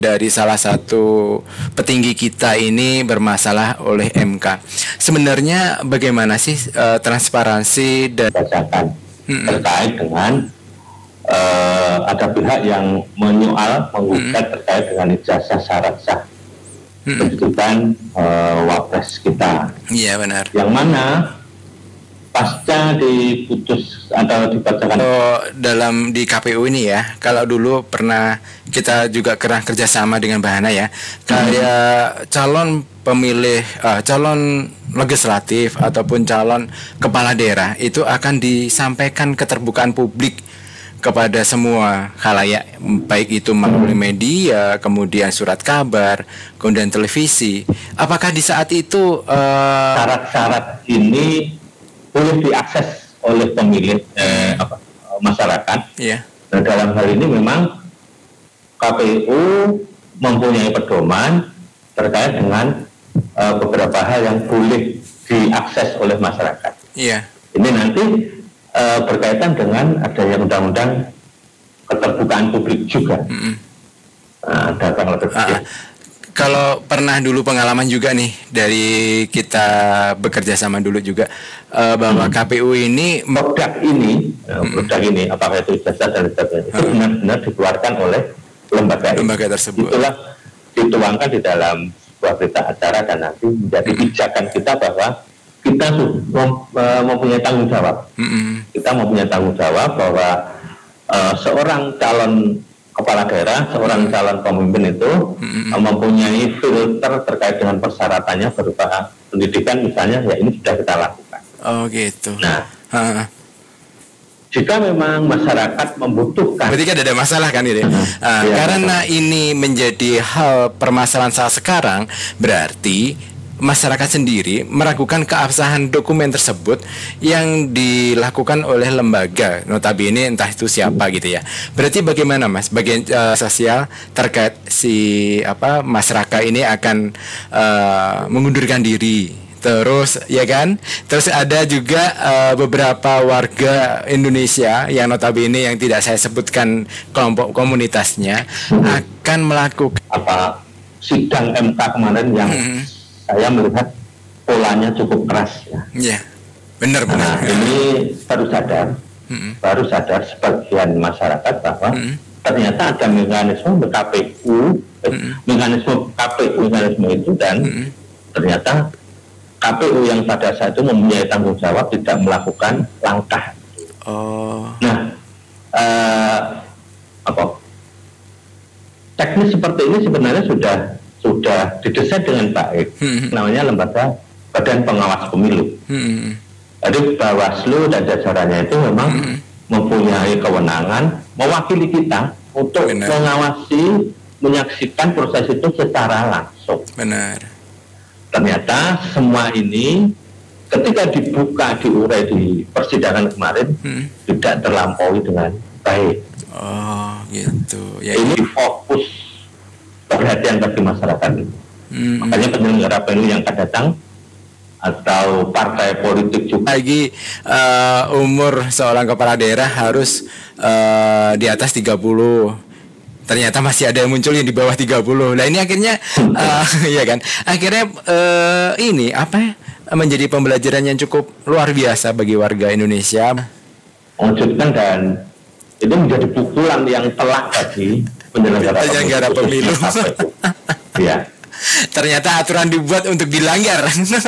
dari salah satu petinggi kita ini bermasalah oleh MK. Sebenarnya bagaimana sih transparansi dan bacakan terkait dengan ada pihak yang menyoal menggugat terkait dengan ijazah syarat sah pendidikan wapres kita. Iya benar. Yang mana pasca diputus atau dibacakan dalam di KPU ini ya, kalau dulu pernah kita juga pernah kerjasama dengan Bahana ya, kayak calon pemilih, calon legislatif ataupun calon kepala daerah itu akan disampaikan keterbukaan publik kepada semua khalayak, baik itu melalui media, kemudian surat kabar, kemudian televisi. Apakah di saat itu syarat-syarat ini boleh diakses oleh pemilih masyarakat? Iya. Nah, dalam hal ini memang KPU mempunyai pedoman terkait dengan beberapa hal yang boleh diakses oleh masyarakat. Iya. Ini nanti berkaitan dengan adanya undang-undang keterbukaan publik juga. Data kalau pernah dulu pengalaman juga nih dari kita bekerja sama dulu juga bahwa KPU ini produk ini apakah itu ijazah dan sebagainya itu benar-benar dikeluarkan oleh lembaga tersebut. Itulah dituangkan di dalam sebuah berita acara dan nanti menjadi pijakan kita bahwa kita mempunyai tanggung jawab. Kita mempunyai tanggung jawab bahwa seorang calon kepala daerah, seorang calon pemimpin itu mempunyai filter terkait dengan persyaratannya berupa pendidikan misalnya, ya ini sudah kita lakukan. Oh gitu. Nah, jika memang masyarakat membutuhkan, berarti kan ada masalah kan ini. Karena ini menjadi hal permasalahan saat sekarang, berarti masyarakat sendiri meragukan keabsahan dokumen tersebut yang dilakukan oleh lembaga, notabene entah itu siapa gitu ya. Berarti bagaimana Mas bagian sosial terkait masyarakat ini akan mengundurkan diri, terus ya kan, terus ada juga beberapa warga Indonesia yang notabene yang tidak saya sebutkan kelompok komunitasnya akan melakukan sidang MK kemarin yang saya melihat polanya cukup keras ya. Iya, benar. Ini baru sadar sebagian masyarakat bahwa ternyata ada mekanisme mekanisme itu dan ternyata KPU yang pada saat itu mempunyai tanggung jawab tidak melakukan langkah. Nah, teknis seperti ini sebenarnya sudah didesain dengan baik. Namanya lembaga Badan Pengawas Pemilu. Jadi Bawaslu dan jajarannya itu memang mempunyai kewenangan mewakili kita untuk mengawasi, menyaksikan proses itu secara langsung. Benar. Ternyata semua ini ketika dibuka, diurai di persidangan kemarin tidak terlampaui dengan baik. Oh gitu. Ya, ini fokus perhatian bagi masyarakat itu. Makanya penyelenggara pemilu yang akan datang atau partai politik juga lagi umur seorang kepala daerah harus di atas 30. Ternyata masih ada yang muncul yang di bawah 30. Nah ini akhirnya ya kan. Akhirnya ini menjadi pembelajaran yang cukup luar biasa bagi warga Indonesia. Mengejutkan dan itu menjadi pukulan yang telak bagi penyelenggara pemilu. Ya. Ternyata aturan dibuat untuk dilanggar.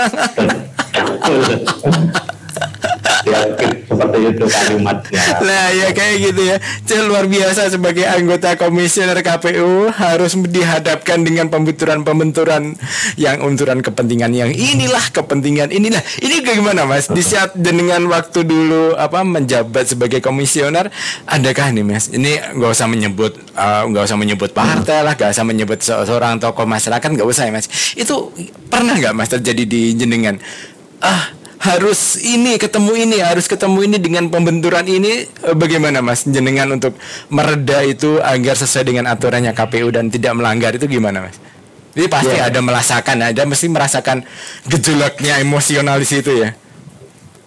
Ya, seperti itu kalimatnya. Nah ya kayak gitu ya. Luar biasa sebagai anggota komisioner KPU harus dihadapkan dengan pembenturan yang unturan kepentingan yang kepentingan inilah. Ini bagaimana Mas? Di saat dengan waktu dulu menjabat sebagai komisioner, adakah nih Mas? Ini nggak usah menyebut partai lah, nggak usah menyebut seorang tokoh masyarakat, nggak usah ya Mas. Itu pernah nggak Mas terjadi di jenengan? Harus ketemu ini dengan pembenturan ini, bagaimana Mas jenengan untuk mereda itu agar sesuai dengan aturannya KPU dan tidak melanggar itu gimana Mas? Jadi pasti ada mesti merasakan gejolaknya emosional di situ ya.